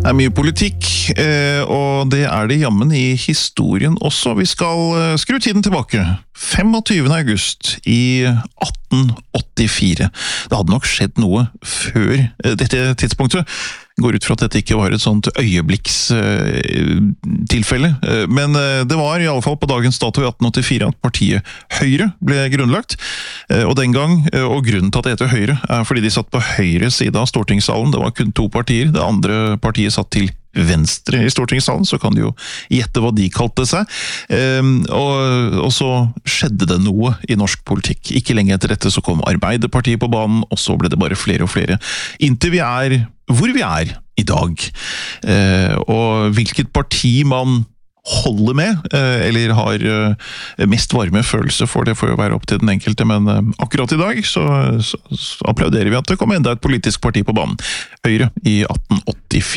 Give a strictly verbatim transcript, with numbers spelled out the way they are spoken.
Det er mye politikk, og det er det jammen i historien også. Vi skal skru tiden tilbake. femogtyvende august i atten åttifire. Det hadde nok skjedd noe før dette tidspunktet. Jeg går ut fra at dette ikke var et sånt øyeblikkstilfelle, men det var i alle fall på dagens dato i atten åttifire at partiet Høyre ble grunnlagt. Og den gang, og grunnen til at det heter Høyre, er fordi de satt på høyre side av stortingssalen. Det var kun to partier. Det andre partiet satt til venstre i stortingssalen, så kan de jo gjette hva de kalte seg. Og, og så skjedde det noe i norsk politikk. Ikke lenge etter dette så kom Arbeiderpartiet på banen, og så ble det bare flere og flere. Inntil vi er hvor vi er i dag. Og hvilket parti man holder med, eller har mest varme følelse for, det får jo være opp til den enkelte, men akkurat i dag så, så, så applauderer vi at det kom enda et politisk parti på banen. Høyre i atten åttifire.